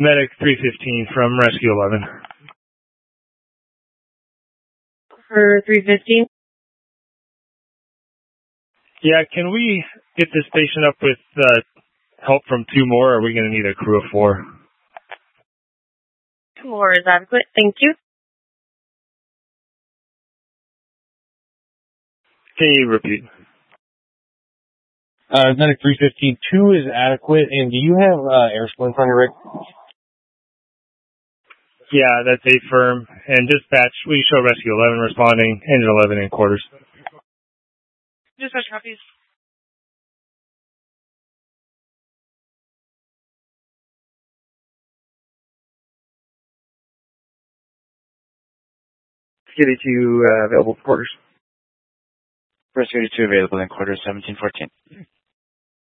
Medic 315 from Rescue 11. For 315? Yeah, can we get this patient up with help from 2 more, or are we going to need a crew of 4? 2 more is adequate. Thank you. Can you repeat? Medic 315, 2 is adequate, and do you have air splints on your rig? Yeah, that's a firm. And dispatch, we show Rescue 11 responding, engine 11 in quarters. Dispatch copies. Rescue 82 available for quarters. Rescue 82 available in quarters 1714.